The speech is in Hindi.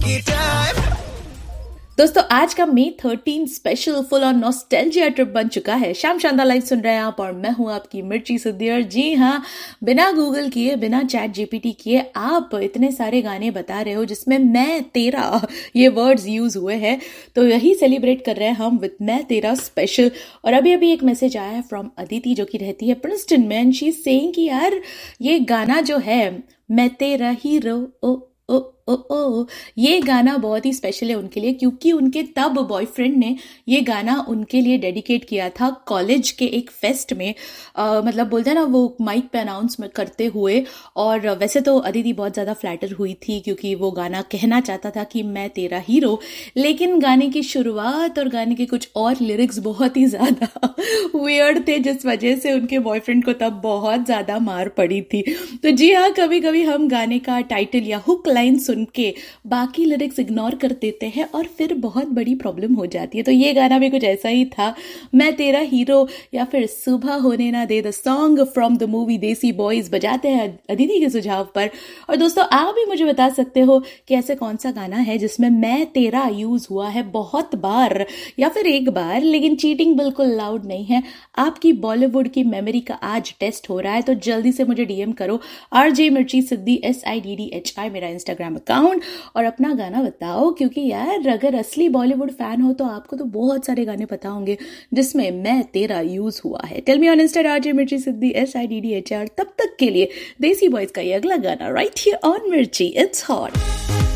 की टाइम। दोस्तों आज का May 13 special full on nostalgia trip बन चुका है। शाम शानदार लाइव सुन रहे हैं आप और मैं हूं आपकी मिर्ची सिद्धि। और जी हाँ, बिना गूगल किए, बिना चैट जीपीटी किए आप इतने सारे गाने बता रहे हो जिसमें मैं तेरा ये वर्ड्स यूज हुए हैं, तो यही सेलिब्रेट कर रहे हैं हम विद मैं तेरा स्पेशल। और अभी अभी एक मैसेज आया है फ्रॉम अदिति जो कि रहती है प्रिंसटन में, एंड शी इज सेइंग कि यार ये गाना जो है मैं तेरा हीरो ओ ओ ओ ओ, ये गाना बहुत ही स्पेशल है उनके लिए, क्योंकि उनके तब बॉयफ्रेंड ने ये गाना उनके लिए डेडिकेट किया था कॉलेज के एक फेस्ट में। मतलब बोलते हैं ना वो माइक पे अनाउंस करते हुए। और वैसे तो अदिति बहुत ज़्यादा फ्लैटर हुई थी क्योंकि वो गाना कहना चाहता था कि मैं तेरा हीरो, लेकिन गाने की शुरुआत और गाने के कुछ और लिरिक्स बहुत ही ज़्यादा वियर्ड थे, जिस वजह से उनके बॉयफ्रेंड को तब बहुत ज़्यादा मार पड़ी थी। तो जी हाँ, कभी कभी हम गाने का टाइटल या हुक लाइन सुन के बाकी लिरिक्स इग्नोर कर देते हैं और फिर बहुत बड़ी प्रॉब्लम हो जाती है। तो ये गाना भी कुछ ऐसा ही था, मैं तेरा हीरो या फिर सुबह होने ना दे, the song from the movie देसी बॉयज बजाते हैं अदिति के सुझाव पर। और दोस्तों आप भी मुझे बता सकते हो कि ऐसे कौन सा गाना है जिसमें मैं तेरा यूज हुआ है बहुत बार या फिर एक बार, लेकिन चीटिंग बिल्कुल लाउड नहीं है। आपकी बॉलीवुड की मेमोरी का आज टेस्ट हो रहा है, तो जल्दी से मुझे डीएम करो RJ मिर्ची सिद्धि SIDDHI मेरा इंस्टाग्राम अकाउंट, और अपना गाना बताओ। क्योंकि यार अगर असली बॉलीवुड फैन हो तो आपको तो बहुत सारे गाने पता होंगे जिसमें मैं तेरा यूज हुआ है। Tell me on Insta RJ मिर्ची सिद्धि SIDDHI। और तब तक के लिए देसी बॉयज का ये अगला गाना राइट हियर ऑन मिर्ची, इट्स हॉट।